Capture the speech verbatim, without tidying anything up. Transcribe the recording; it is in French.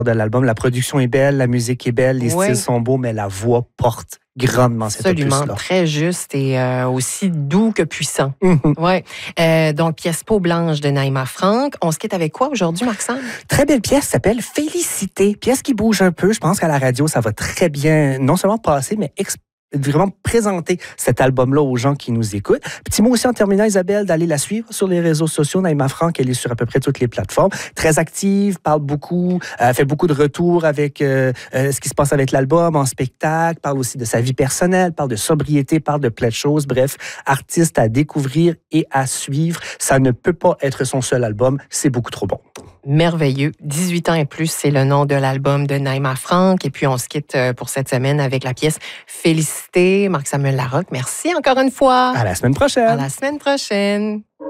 de l'album. La production est belle, la musique est belle, les Oui. styles sont beaux, mais la voix porte grandement cet Absolument, opus-là. très juste et euh, aussi doux que puissant. Mm-hmm. Ouais. Euh, donc, pièce Peau blanche de Naïma Franck. On se quitte avec quoi aujourd'hui, Marc-Sam? Très belle pièce, s'appelle Félicité. Pièce qui bouge un peu. Je pense qu'à la radio, ça va très bien, non seulement passer, mais exp- vraiment présenter cet album-là aux gens qui nous écoutent. Petit mot aussi en terminant, Isabelle, d'aller la suivre sur les réseaux sociaux. Naïma Franck, elle est sur à peu près toutes les plateformes. Très active, parle beaucoup, euh, fait beaucoup de retours avec euh, euh, ce qui se passe avec l'album, en spectacle, parle aussi de sa vie personnelle, parle de sobriété, parle de plein de choses. Bref, artiste à découvrir et à suivre. Ça ne peut pas être son seul album. C'est beaucoup trop bon. Merveilleux. dix-huit ans et plus, c'est le nom de l'album de Naïma Franck. Et puis, on se quitte pour cette semaine avec la pièce Félicité. Marc-Samuel Larocque, merci encore une fois. À la semaine prochaine. À la semaine prochaine.